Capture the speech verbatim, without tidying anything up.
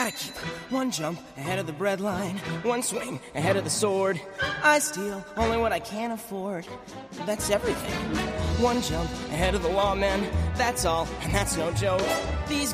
Gotta keep one jump ahead of the breadline, one swing ahead of the sword. I steal only what I can afford. That's everything. One jump ahead of the lawmen, that's all, and that's no joke. These